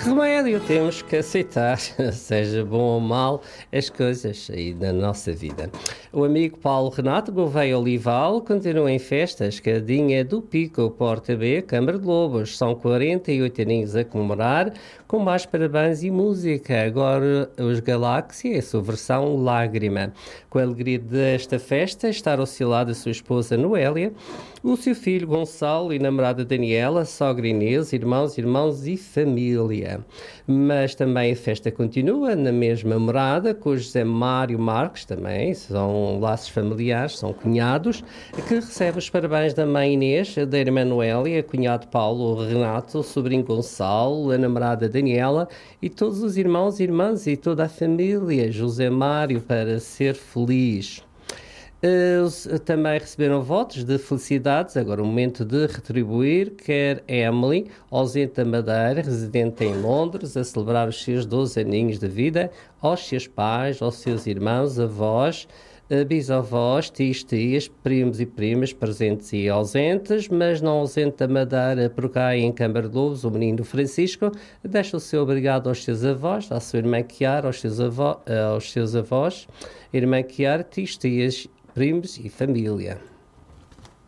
Que remédio, temos que aceitar, seja bom ou mal, as coisas aí na nossa vida. O amigo Paulo Renato Gouveia Olival continua em festa, a escadinha do Pico Porta B, Câmara de Lobos. São 48 aninhos a comemorar, com mais parabéns e música. Agora os Galáxia, a sua versão Lágrima. Com a alegria desta festa, estar ao seu lado a sua esposa Noélia, o seu filho Gonçalo e namorada Daniela, sogra Inês, irmãos e família. Mas também a festa continua na mesma morada, com o José Mário Marques também, são laços familiares, são cunhados, que recebe os parabéns da mãe Inês, da irmã Noélia, cunhado Paulo Renato, o sobrinho Gonçalo, a namorada Daniela e todos os irmãos, irmãs e toda a família, José Mário, para ser feliz. Também receberam votos de felicidades, agora o momento de retribuir, quer Emily, ausente da Madeira, residente em Londres, a celebrar os seus 12 aninhos de vida, aos seus pais, aos seus irmãos, avós, bisavós, tios, primos e primas, presentes e ausentes, mas não ausente da Madeira, por cá em Câmara de Lobos, o menino Francisco, deixa o seu obrigado aos seus avós, à sua irmã Chiara, aos seus avós, irmã Chiara, tios, primos e família.